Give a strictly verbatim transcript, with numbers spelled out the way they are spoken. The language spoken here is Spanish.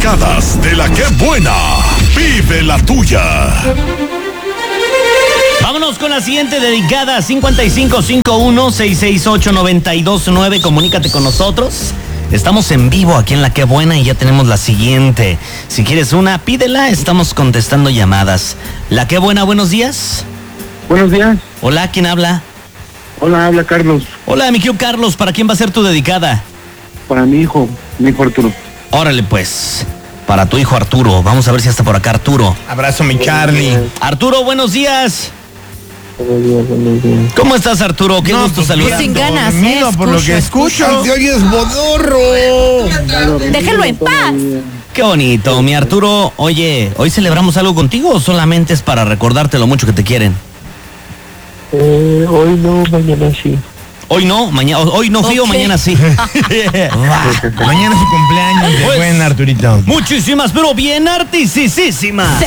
dedicadas de la que buena. Vive la tuya. Vámonos con la siguiente dedicada, cincuenta y cinco cincuenta y uno, sesenta y sesenta y ocho, noventa y dos nueve. Comunícate con nosotros. Estamos en vivo aquí en La Qué Buena y ya tenemos la siguiente. Si quieres una, pídela, estamos contestando llamadas. La Qué Buena, buenos días. Buenos días. Hola, ¿quién habla? Hola, habla Carlos. Hola, mi querido Carlos, ¿para quién va a ser tu dedicada? Para mi hijo, mi hijo Arturo. Órale pues, para tu hijo Arturo. Vamos a ver si está por acá Arturo. Abrazo, mi Charlie. Arturo, buenos días. Buenos días, buenos días. ¿Cómo estás, Arturo? Qué No, gusto pues, saludar. Sin ganas, dormido ¿eh? por lo que Escucho, escucho. ¡Te oyes bodorro! Déjalo en paz. Qué bonito, mi Arturo. Oye, ¿hoy celebramos algo contigo o solamente es para recordarte lo mucho que te quieren? Eh, hoy no, mañana sí. Hoy no, mañana, hoy no fío, Ok. mañana sí. Mañana es su cumpleaños de Pues, buen Arturito. Muchísimas, pero bien artisísimas.